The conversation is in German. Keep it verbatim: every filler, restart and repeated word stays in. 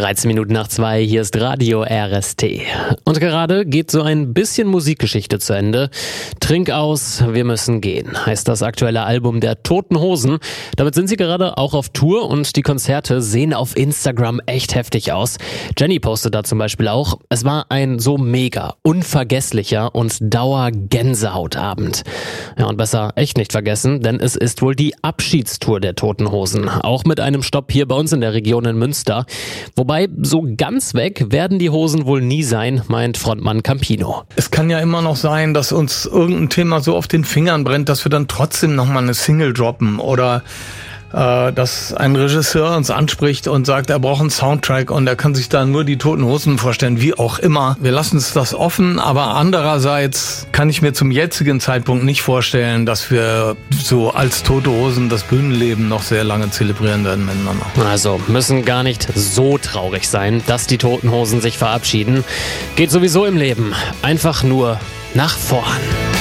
dreizehn Minuten nach zwei, hier ist Radio R S T. Und gerade geht so ein bisschen Musikgeschichte zu Ende. Trink aus, wir müssen gehen, heißt das aktuelle Album der Toten Hosen. Damit sind sie gerade auch auf Tour und die Konzerte sehen auf Instagram echt heftig aus. Jenny postet da zum Beispiel auch, es war ein so mega, unvergesslicher und Dauer-Gänsehautabend. Ja, und besser echt nicht vergessen, denn es ist wohl die Abschiedstour der Toten Hosen. Auch mit einem Stopp hier bei uns in der Region in Münster. Wobei, so ganz weg werden die Hosen wohl nie sein, meint Frontmann Campino. Es kann ja immer noch sein, dass uns irgendein Thema so auf den Fingern brennt, dass wir dann trotzdem nochmal eine Single droppen oder äh, dass ein Regisseur uns anspricht und sagt, er braucht einen Soundtrack und er kann sich da nur die Toten Hosen vorstellen, wie auch immer. Wir lassen es das offen, aber andererseits kann ich mir zum jetzigen Zeitpunkt nicht vorstellen, dass wir so als Tote Hosen das Bühnenleben noch sehr lange zelebrieren werden miteinander. Also müssen gar nicht so traurig sein, dass die Toten Hosen sich verabschieden. Geht sowieso im Leben einfach nur nach vorn.